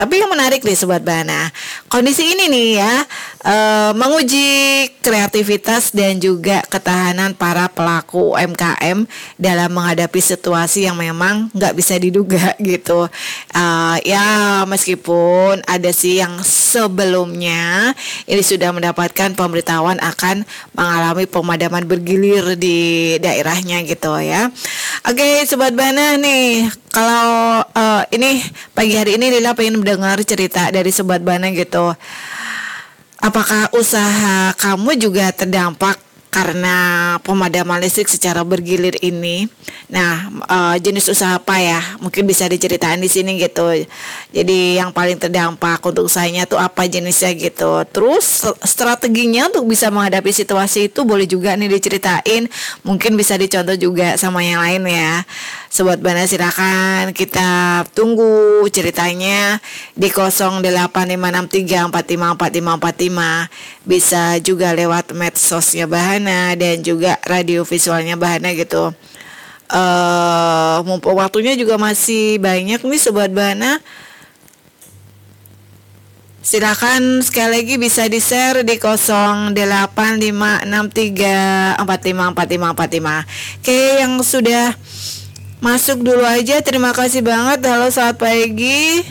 Tapi yang menarik nih Sobat Bana, kondisi ini nih ya menguji kreativitas dan juga ketahanan para pelaku UMKM dalam menghadapi situasi yang memang nggak bisa diduga gitu. Ya meskipun ada sih yang sebelumnya ini sudah mendapatkan pemberitahuan akan mengalami pemadaman bergilir di daerahnya gitu ya. Oke Sobat Bana nih, kalau ini pagi hari ini Lila pengen dengar cerita dari Sobat Bana gitu. Apakah usaha kamu juga terdampak karena pemadaman listrik secara bergilir ini? Nah, jenis usaha apa ya? Mungkin bisa diceritain di sini gitu. Jadi yang paling terdampak untuk usahanya tuh apa jenisnya gitu. Terus strateginya untuk bisa menghadapi situasi itu boleh juga nih diceritain. Mungkin bisa dicontoh juga sama yang lain ya. Sobat Bana silakan kita tunggu ceritanya di 085634545545. Bisa juga lewat medsosnya Bahana dan juga radio visualnya Bahana gitu. Mumpung waktunya juga masih banyak nih Sobat Bahana, silakan sekali lagi bisa di-share di 085634554545. Oke, yang sudah masuk dulu aja, terima kasih banget. Halo selamat pagi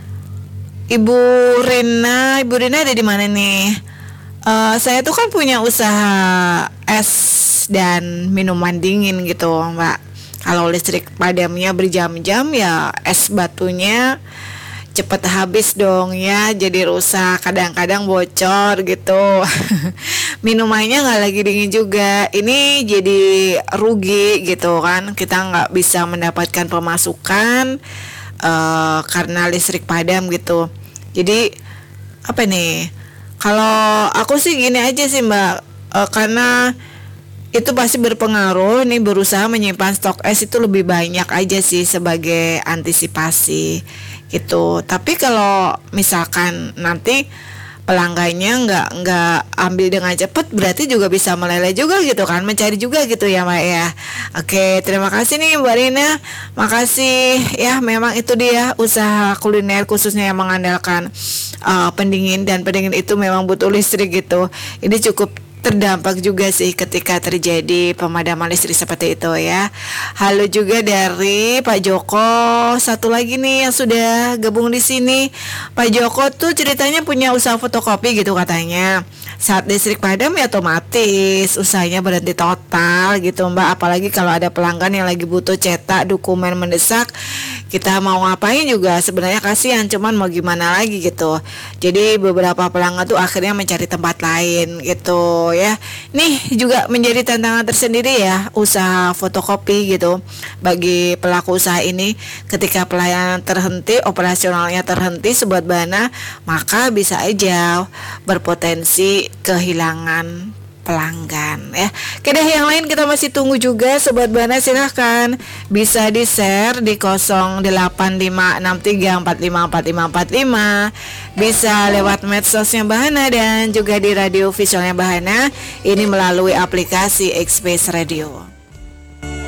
Ibu Rina. Ibu Rina ada di mana nih? Saya tuh kan punya usaha es dan minuman dingin gitu Mbak. Kalau listrik padamnya berjam-jam ya es batunya cepet habis dong ya, jadi rusak, kadang-kadang bocor gitu. Minumannya nggak lagi dingin juga, ini jadi rugi gitu kan, kita nggak bisa mendapatkan pemasukan karena listrik padam gitu. Jadi apa nih, kalau aku sih gini aja sih Mbak, karena itu pasti berpengaruh nih, berusaha menyimpan stok es itu lebih banyak aja sih sebagai antisipasi gitu. Tapi kalau misalkan nanti pelanggannya nggak ambil dengan cepat, berarti juga bisa meleleh juga gitu kan, mencari juga gitu ya Mbak ya. Oke, terima kasih nih Mbak Rina, makasih ya. Memang itu dia usaha kuliner khususnya yang mengandalkan pendingin, dan pendingin itu memang butuh listrik gitu. Ini cukup terdampak juga sih ketika terjadi pemadaman listrik seperti itu ya. Halo juga dari Pak Joko, satu lagi nih yang sudah gabung di sini. Pak Joko tuh ceritanya punya usaha fotokopi gitu katanya. Saat listrik padam ya otomatis usahanya berhenti total gitu Mbak. Apalagi kalau ada pelanggan yang lagi butuh cetak dokumen mendesak, kita mau ngapain juga sebenarnya kasihan, cuman mau gimana lagi gitu. Jadi beberapa pelanggan tuh akhirnya mencari tempat lain gitu ya. Nih juga menjadi tantangan tersendiri ya usaha fotokopi gitu bagi pelaku usaha ini. Ketika pelayanan terhenti, operasionalnya terhenti Sobat Bana, maka bisa aja berpotensi kehilangan pelanggan ya. Oke deh, yang lain kita masih tunggu juga Sobat Bana, silahkan bisa di-share di 085634554545, bisa lewat medsosnya Bahana dan juga di radio visualnya Bahana ini melalui aplikasi Express Radio.